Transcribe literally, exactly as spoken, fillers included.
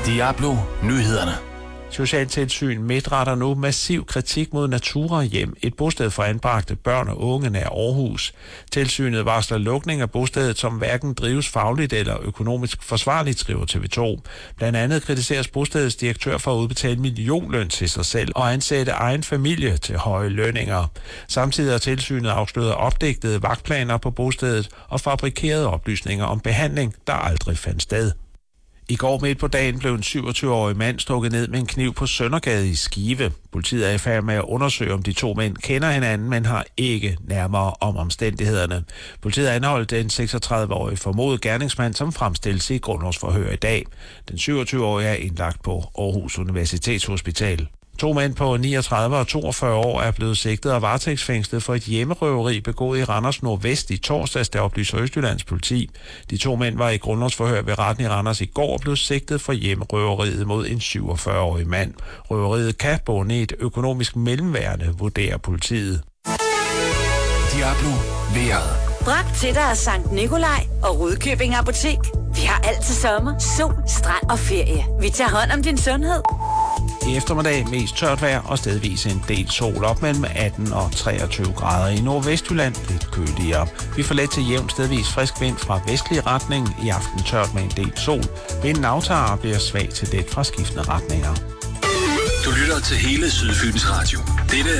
Diablo Nyhederne. Socialtilsyn Midt retter nu massiv kritik mod Natura Hjem, et bosted for anbragte børn og unge nær Aarhus. Tilsynet varsler lukning af bostedet, som hverken drives fagligt eller økonomisk forsvarligt, skriver T V to. Blandt andet kritiseres bostedets direktør for at udbetale millionløn til sig selv og ansætte egen familie til høje lønninger. Samtidig har tilsynet afsløret opdigtede vagtplaner på bostedet og fabrikerede oplysninger om behandling, der aldrig fandt sted. I går midt på dagen blev en syvogtyve-årig mand stukket ned med en kniv på Søndergade i Skive. Politiet er i færd med at undersøge, om de to mænd kender hinanden, men har ikke nærmere om omstændighederne. Politiet har anholdt den seksogtredive-årige formodet gerningsmand, som fremstilles i grundlovsforhør i dag. Den syvogtyve-årige er indlagt på Aarhus Universitetshospital. To mænd på niogtredive og toogfyrre år er blevet sigtet og varetægtsfængslet for et hjemmerøveri begået i Randers Nordvest i torsdags, der oplyser Østjyllands politi. De to mænd var i grundlovsforhør ved retten i Randers i går og blev sigtet for hjemmerøveriet mod en syvogfyrre-årig mand. Røveriet kan bunde i et økonomisk mellemværende, vurderer politiet. Diablo Vejret. Bragt til dig af Sankt Nikolaj og Rudkøbing Apotek. Vi har altid sommer, sol, strand og ferie. Vi tager hånd om din sundhed. I eftermiddag mest tørt vejr og stedvis en del sol op mellem atten og treogtyve grader. I Nordvestjylland lidt køligere. Vi får let til jævn stedvis frisk vind fra vestlig retning. I aften tørt med en del sol. Vinden aftager og bliver svag til let fra skiftende retninger. Du lytter til hele Sydfyns Radio. Dette